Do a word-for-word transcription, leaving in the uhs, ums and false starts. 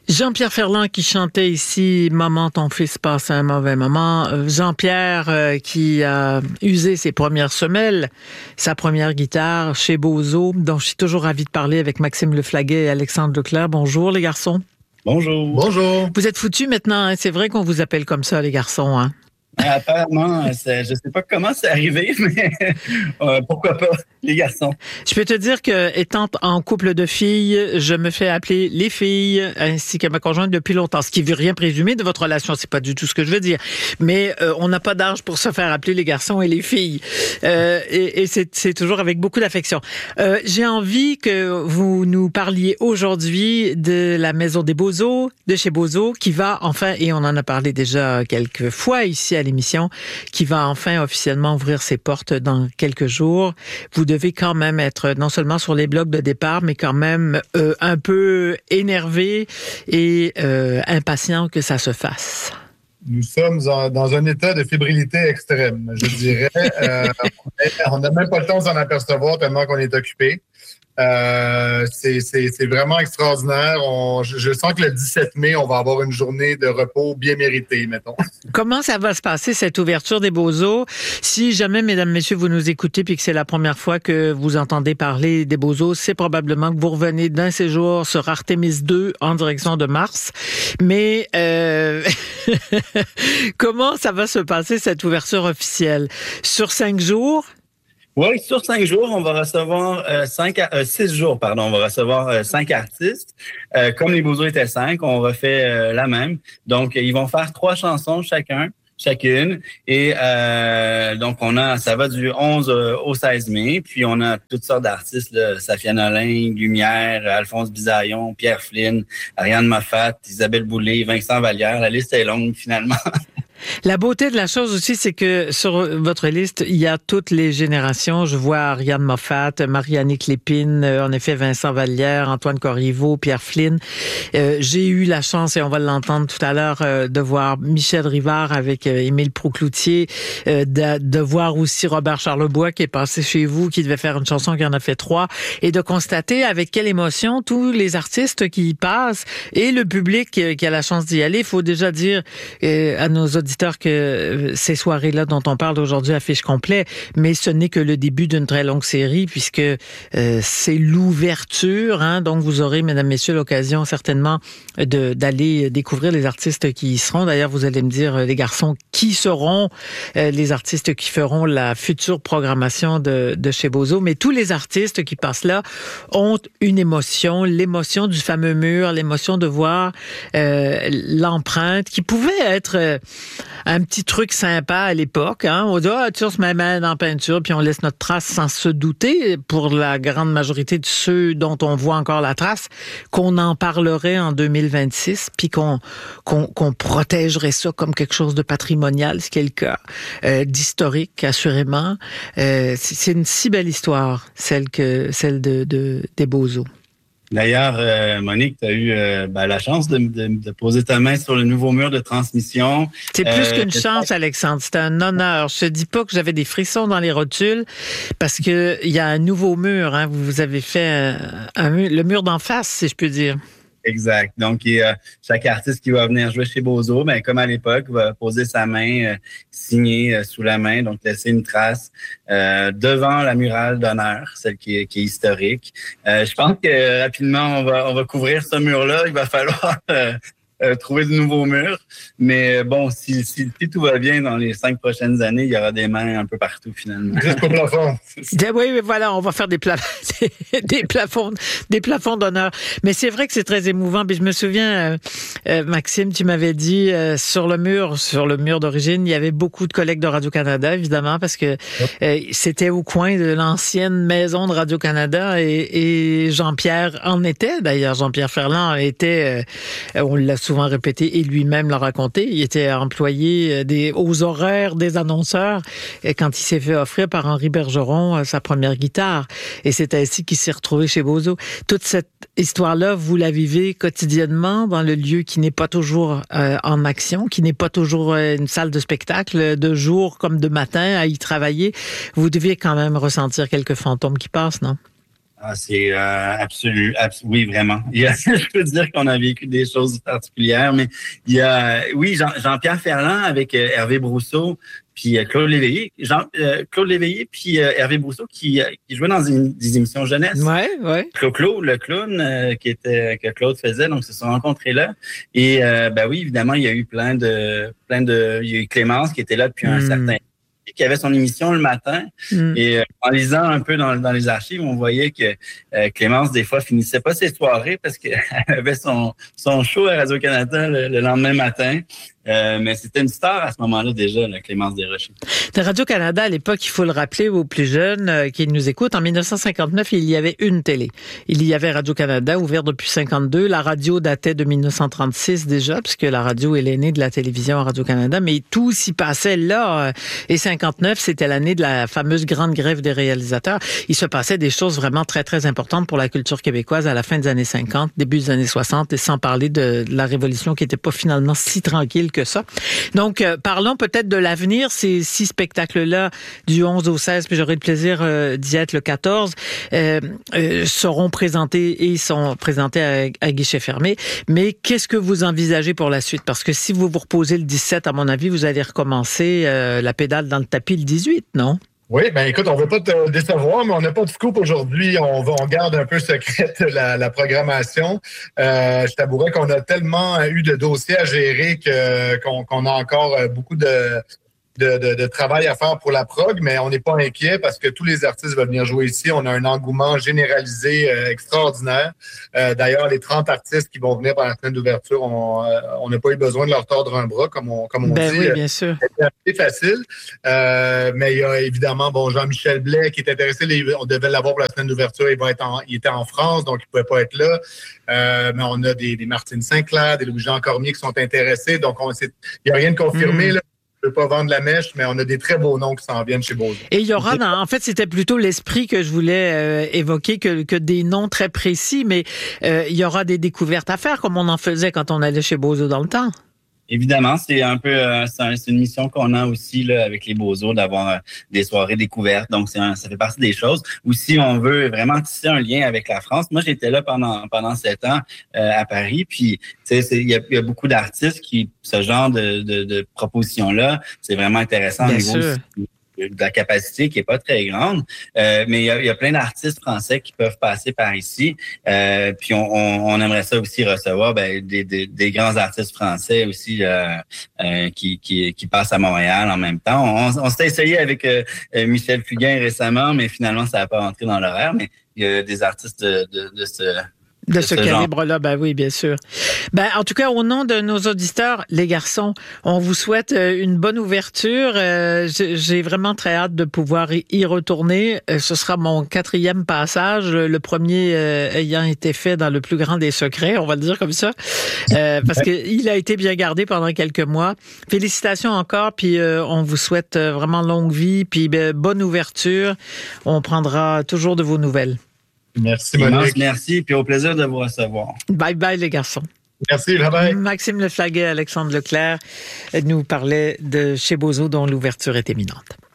Jean-Pierre Ferland qui chantait ici « Maman, ton fils passe un mauvais moment ». Jean-Pierre euh, qui a usé ses premières semelles, sa première guitare chez Bozo, dont je suis toujours ravie de parler avec Maxime Leflaguet et Alexandre Leclerc. Bonjour les garçons. Bonjour. Bonjour. Vous êtes foutus maintenant, hein? C'est vrai qu'on vous appelle comme ça les garçons, hein? Apparemment, c'est, je ne sais pas comment c'est arrivé, mais euh, pourquoi pas, les garçons. Je peux te dire que, étant en couple de filles, je me fais appeler les filles, ainsi que ma conjointe depuis longtemps. Ce qui veut rien présumer de votre relation, c'est pas du tout ce que je veux dire. Mais euh, on n'a pas d'âge pour se faire appeler les garçons et les filles. Euh, et et c'est, c'est toujours avec beaucoup d'affection. Euh, j'ai envie que vous nous parliez aujourd'hui de la Maison des Bozo, de chez Bozo, qui va enfin, et on en a parlé déjà quelques fois ici à l'émission, qui va enfin officiellement ouvrir ses portes dans quelques jours. Vous devez quand même être non seulement sur les blocs de départ, mais quand même euh, un peu énervé et euh, impatient que ça se fasse. Nous sommes en, dans un état de fébrilité extrême, je dirais. Euh, on n'a même pas le temps de s'en apercevoir tellement qu'on est occupé. Euh, c'est, c'est, c'est vraiment extraordinaire. On, je, je sens que le dix-sept mai, on va avoir une journée de repos bien méritée, mettons. Comment ça va se passer, cette ouverture des Beaux-Eaux? Si jamais, mesdames, messieurs, vous nous écoutez puis que c'est la première fois que vous entendez parler des Beaux-Eaux, c'est probablement que vous revenez d'un séjour sur Artemis deux en direction de Mars. Mais euh... comment ça va se passer, cette ouverture officielle? Sur cinq jours? Oui, sur cinq jours, on va recevoir euh, cinq, euh, six jours, pardon, on va recevoir euh, cinq artistes. Euh, comme les Beaux-Eaux étaient cinq, on refait euh, la même. Donc, ils vont faire trois chansons chacun, chacune. Et euh, donc, on a, ça va du onze au seize mai. Puis, on a toutes sortes d'artistes, là, Safia Nolin, Lumière, Alphonse Bisaillon, Pierre Flynn, Ariane Moffat, Isabelle Boulay, Vincent Vallière. La liste est longue, finalement. La beauté de la chose aussi, c'est que sur votre liste, il y a toutes les générations. Je vois Ariane Moffat, Marie-Annick Lépine, en effet Vincent Vallière, Antoine Corriveau, Pierre Flynn. Euh, j'ai eu la chance, et on va l'entendre tout à l'heure, euh, de voir Michel Rivard avec euh, Émile Proucloutier, euh, de, de voir aussi Robert Charlebois qui est passé chez vous, qui devait faire une chanson, qui en a fait trois, et de constater avec quelle émotion tous les artistes qui y passent et le public euh, qui a la chance d'y aller. Il faut déjà dire euh, à nos auditeurs que ces soirées-là dont on parle aujourd'hui affichent complet, mais ce n'est que le début d'une très longue série puisque euh, c'est l'ouverture. Hein, donc, vous aurez, mesdames, messieurs, l'occasion certainement de, d'aller découvrir les artistes qui y seront. D'ailleurs, vous allez me dire, les garçons, qui seront euh, les artistes qui feront la future programmation de, de chez Bozo. Mais tous les artistes qui passent là ont une émotion, l'émotion du fameux mur, l'émotion de voir euh, l'empreinte qui pouvait être... Euh, un petit truc sympa à l'époque. Hein? On dit, ah, tu on se met main dans la peinture, puis on laisse notre trace sans se douter, pour la grande majorité de ceux dont on voit encore la trace, qu'on en parlerait en deux mille vingt-six, puis qu'on, qu'on, qu'on protégerait ça comme quelque chose de patrimonial, ce qui est le cas, euh, d'historique, assurément. Euh, c'est, c'est une si belle histoire, celle, que, celle de, de, des Beaux-Eaux. D'ailleurs, euh, Monique, tu as eu euh, ben, la chance de, de, de poser ta main sur le nouveau mur de transmission. C'est plus euh, qu'une chance, Alexandre. C'est un honneur. Je te dis pas que j'avais des frissons dans les rotules parce que il y a un nouveau mur. Hein. Vous avez fait un, un mur, le mur d'en face, si je peux dire. Exact. Donc, il, euh, chaque artiste qui va venir jouer chez Bozo, ben, comme à l'époque, va poser sa main, euh, signer euh, sous la main, donc laisser une trace euh, devant la murale d'honneur, celle qui est, qui est historique. Euh, je pense que euh, rapidement, on va, on va couvrir ce mur-là. Il va falloir euh, euh, trouver de nouveaux murs. Mais bon, si, si, si tout va bien dans les cinq prochaines années, il y aura des mains un peu partout, finalement. Jusqu'au plafond. Oui, mais voilà, on va faire des, pla... des plafonds des plafonds d'honneur. Mais c'est vrai que c'est très émouvant. Puis je me souviens, euh, euh, Maxime, tu m'avais dit, euh, sur le mur, sur le mur d'origine, il y avait beaucoup de collègues de Radio-Canada, évidemment, parce que euh, c'était au coin de l'ancienne maison de Radio-Canada et, et Jean-Pierre en était, d'ailleurs. Jean-Pierre Ferland était, euh, on l'a souvent répété et lui-même l'a raconté, il était employé des, aux horaires des annonceurs et quand il s'est fait offrir par Henri Bergeron sa première guitare. Et c'est ainsi qu'il s'est retrouvé chez Bozo. Toute cette histoire-là, vous la vivez quotidiennement dans le lieu qui n'est pas toujours euh, en action, qui n'est pas toujours une salle de spectacle, de jour comme de matin à y travailler. Vous deviez quand même ressentir quelques fantômes qui passent, non? Ah, c'est euh, absolu, abs- oui, vraiment. Il y a, je peux dire qu'on a vécu des choses particulières, mais il y a, oui, Jean, Jean-Pierre Ferland avec euh, Hervé Brousseau, puis euh, Claude Léveillé, Jean, euh, Claude Léveillé, puis euh, Hervé Brousseau qui, qui jouaient dans une, des émissions jeunesse. Ouais, ouais. Claude, le clown euh, qui était que Claude faisait, donc ils se sont rencontrés là. Et euh, ben oui, évidemment, il y a eu plein de, plein de, il y a eu Clémence qui était là depuis un Mm. certain qui avait son émission le matin. Mm. Et euh, en lisant un peu dans, dans les archives, on voyait que euh, Clémence, des fois, finissait pas ses soirées parce qu'elle avait son, son show à Radio-Canada le, le lendemain matin. Euh, mais c'était une star à ce moment-là déjà, la Clémence Desrochers. De Radio-Canada, à l'époque, il faut le rappeler aux plus jeunes euh, qui nous écoutent, en dix-neuf cent cinquante-neuf, il y avait une télé. Il y avait Radio-Canada, ouvert depuis cinquante-deux. La radio datait de dix-neuf cent trente-six déjà, puisque la radio est l'aînée de la télévision à Radio-Canada, mais tout s'y passait là. Et cinquante-neuf, c'était l'année de la fameuse grande grève des réalisateurs. Il se passait des choses vraiment très, très importantes pour la culture québécoise à la fin des années cinquante, début des années soixante, et sans parler de, de la Révolution qui n'était pas finalement si tranquille que ça. Donc, euh, parlons peut-être de l'avenir. Ces six spectacles-là, du onze au seize, puis j'aurai le plaisir euh, d'y être le quatorze, euh, euh, seront présentés et sont présentés à, à guichet fermé. Mais qu'est-ce que vous envisagez pour la suite? Parce que si vous vous reposez le dix-sept, à mon avis, vous allez recommencer euh, la pédale dans le tapis le dix-huit, non? Oui, ben écoute, on ne veut pas te décevoir, mais on n'a pas de scoop aujourd'hui. On va, on garde un peu secrète la, la programmation. Euh, je t'avouerais qu'on a tellement eu de dossiers à gérer que qu'on, qu'on a encore beaucoup de, de, de, de travail à faire pour la prog, mais on n'est pas inquiet parce que tous les artistes veulent venir jouer ici. On a un engouement généralisé euh, extraordinaire. Euh, d'ailleurs, les trente artistes qui vont venir pendant la semaine d'ouverture, on euh, on n'a pas eu besoin de leur tordre un bras, comme on, comme on ben dit. Oui, bien sûr. C'est facile. Euh, mais il y a évidemment bon Jean-Michel Blais qui est intéressé. On devait l'avoir pour la semaine d'ouverture. Il va être en, il était en France, donc il ne pouvait pas être là. Euh, mais on a des, des Martine Sinclair, des Louis-Jean Cormier qui sont intéressés. Donc, on il n'y a rien de confirmé, mmh. là. Je ne veux pas vendre la mèche, mais on a des très beaux noms qui s'en viennent chez Beauce. Et il y aura, en fait, c'était plutôt l'esprit que je voulais euh, évoquer que, que des noms très précis, mais euh, il y aura des découvertes à faire comme on en faisait quand on allait chez Bozo dans le temps. Évidemment, c'est un peu euh, c'est, un, c'est une mission qu'on a aussi là avec les Beaux-Os d'avoir euh, des soirées découvertes. Donc, c'est un, ça fait partie des choses. Aussi, on veut vraiment tisser un lien avec la France. Moi, j'étais là pendant pendant sept ans euh, à Paris. Puis, tu sais, il y a, y a beaucoup d'artistes qui ce genre de, de, de propositions-là, c'est vraiment intéressant. Bien au niveau sûr. Aussi de la capacité qui est pas très grande, euh, mais il y a, il y a plein d'artistes français qui peuvent passer par ici. Euh, puis on, on, on aimerait ça aussi recevoir ben, des, des, des grands artistes français aussi euh, euh, qui, qui, qui passent à Montréal en même temps. On, on s'est essayé avec euh, Michel Fugain récemment, mais finalement ça n'a pas rentré dans l'horaire. Mais il y a des artistes de, de, de ce De ce, ce calibre-là, ben oui, bien sûr. Ben, en tout cas, au nom de nos auditeurs, les garçons, on vous souhaite une bonne ouverture. Euh, j'ai vraiment très hâte de pouvoir y retourner. Ce sera mon quatrième passage, le premier euh, ayant été fait dans le plus grand des secrets, on va le dire comme ça, euh, parce que il a été bien gardé pendant quelques mois. Félicitations encore, puis euh, on vous souhaite vraiment longue vie, puis ben, bonne ouverture. On prendra toujours de vos nouvelles. Merci, Monique. Merci, puis au plaisir de vous recevoir. Bye bye, les garçons. Merci, bye bye. Maxime Leflaguet, Alexandre Leclerc nous parlaient de chez Bozo, dont l'ouverture est imminente.